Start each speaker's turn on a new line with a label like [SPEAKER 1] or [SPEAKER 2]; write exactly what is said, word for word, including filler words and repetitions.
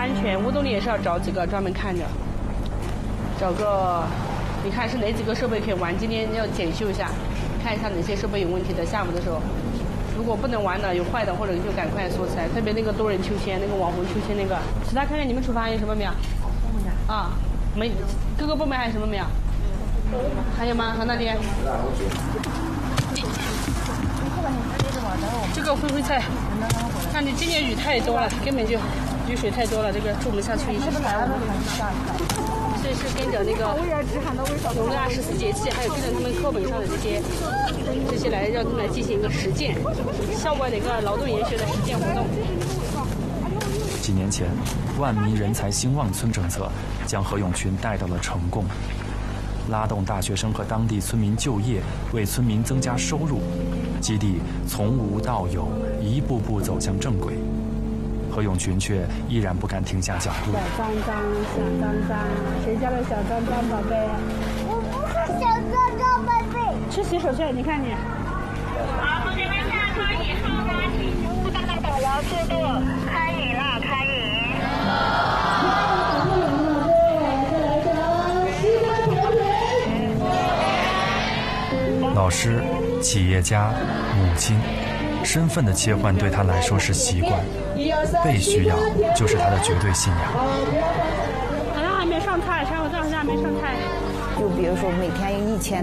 [SPEAKER 1] 安全，屋洞里也是要找几个专门看着，找个，你看是哪几个设备可以玩？今天要检修一下，看一下哪些设备有问题的。下午的时候，如果不能玩的、有坏的，或者就赶快锁起来。特别那个多人秋千，那个网红秋千那个。其他看看你们厨房还有什么没有？啊，没，各个部门还有什么没有？还有吗？还那里？这个灰灰菜，看你今年雨太多了，根本就雨水太多了，这个种不下去。这是跟着那个农历二十四节气，还有跟着他们课本上的这些这些来让他们来进行一个实践，校外的一个劳动研学的实践活动。
[SPEAKER 2] 几年前，万民人才兴旺村政策将何永群带到了成功，拉动大学生和当地村民就业，为村民增加收入，基地从无到有，一步步走向正轨。何永群却依然不敢停下脚步。
[SPEAKER 1] 小张张，小张张，谁家的小张张宝贝？
[SPEAKER 3] 我不是小张张宝贝。
[SPEAKER 1] 吃洗手券，你看你。
[SPEAKER 3] 好，同学们下车以后呢，请大家导游速度，开饮了，开饮。
[SPEAKER 2] 老师、企业家、母亲，身份的切换对他来说是习惯，被需要就是他的绝对信仰。
[SPEAKER 1] 好像还没上菜，陈友正好像还没上菜。
[SPEAKER 4] 就比如说每天一千。